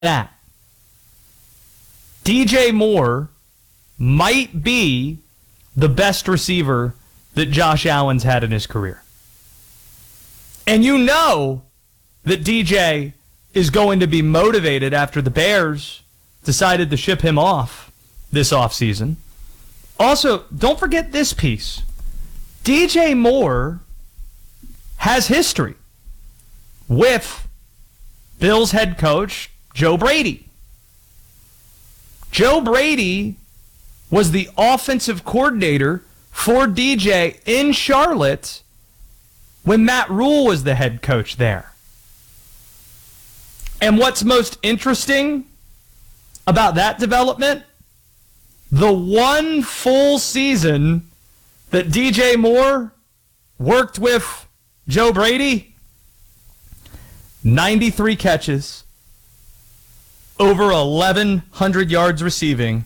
that. DJ Moore might be the best receiver that Josh Allen's had in his career. And you know that DJ is going to be motivated after the Bears decided to ship him off this offseason. Also, don't forget this piece. DJ Moore has history with Bills head coach Joe Brady. Joe Brady was the offensive coordinator for DJ in Charlotte when Matt Rule was the head coach there. And what's most interesting about that development, the one full season that DJ Moore worked with Joe Brady, 93 catches, over 1,100 yards receiving,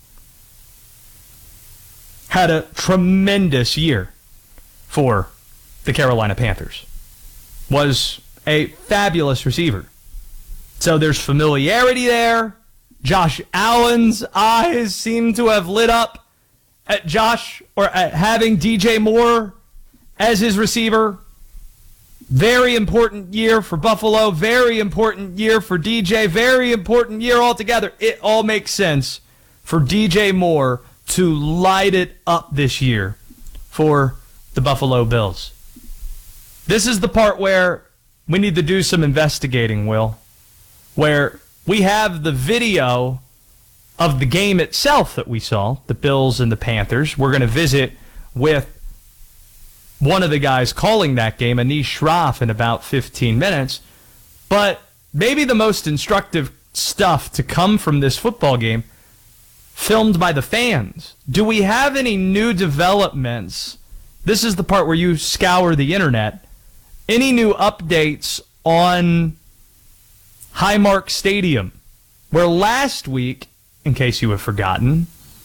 had a tremendous year for the Carolina Panthers. Was a fabulous receiver. So there's familiarity there. Josh Allen's eyes seem to have lit up at having DJ Moore as his receiver. Very important year for Buffalo. Very important year for DJ. Very important year altogether. It all makes sense for DJ Moore to light it up this year for the Buffalo Bills. This is the part where we need to do some investigating, Will, where we have the video of the game itself that we saw, the Bills and the Panthers. We're going to visit with one of the guys calling that game, Anish Shroff, in about 15 minutes. But maybe the most instructive stuff to come from this football game, filmed by the fans. Do we have any new developments? This is the part where you scour the internet. Any new updates on Highmark Stadium, where last week, in case you have forgotten,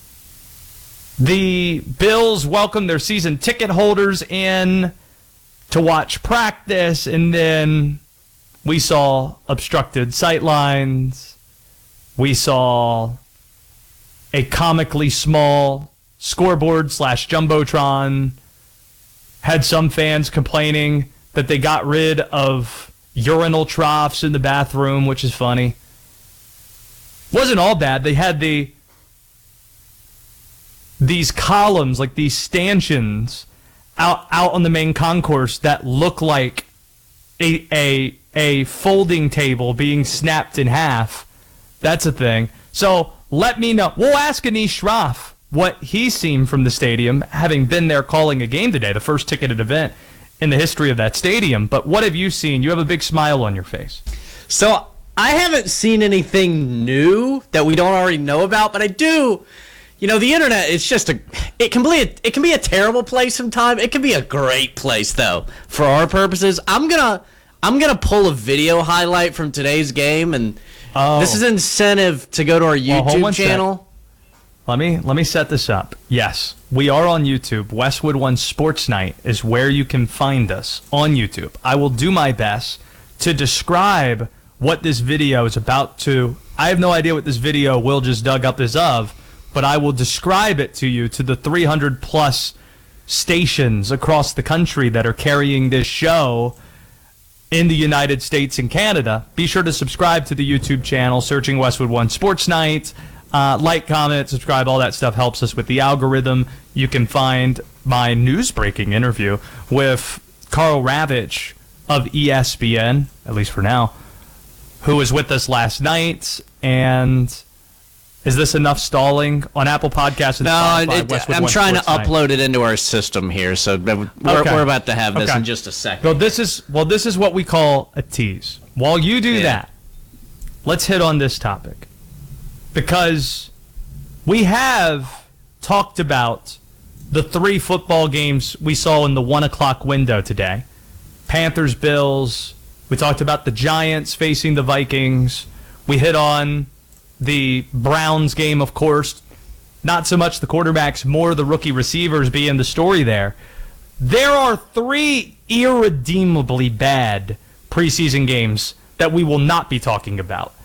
the Bills welcomed their season ticket holders in to watch practice, and then we saw obstructed sightlines. We saw a comically small scoreboard / Jumbotron. Had some fans complaining that they got rid of urinal troughs in the bathroom, which is funny. Wasn't all bad. They had these columns, like these stanchions, out on the main concourse that look like a folding table being snapped in half. That's a thing. So let me know. We'll ask Anish Shroff what he's seen from the stadium, having been there calling a game today, the first ticketed event in the history of that stadium. But what have you seen? You have a big smile on your face. So I haven't seen anything new that we don't already know about, but I do. You know, the internet is just it can be a terrible place sometimes. It can be a great place though for our purposes. I'm gonna pull a video highlight from today's game, and this is an incentive to go to our YouTube channel. Let me set this up. Yes, we are on YouTube. Westwood One Sports Night is where you can find us on YouTube. I will do my best to describe what this video is about to. I have no idea what this video Will just dug up is of, but I will describe it to you, to the 300 plus stations across the country that are carrying this show in the United States and Canada. Be sure to subscribe to the YouTube channel, searching Westwood One Sports Night. Like, comment, subscribe, all that stuff helps us with the algorithm. You can find my news-breaking interview with Carl Ravitch of ESPN, at least for now, who was with us last night. And is this enough stalling on Apple Podcasts? And no, I'm trying to upload it into our system here, so we're about to have this in just a second. Well, this is what we call a tease. While you do that, let's hit on this topic, because we have talked about the 3 football games we saw in the 1 o'clock window today. Panthers, Bills. We talked about the Giants facing the Vikings. We hit on the Browns game, of course. Not so much the quarterbacks, more the rookie receivers being the story there. There are 3 irredeemably bad preseason games that we will not be talking about.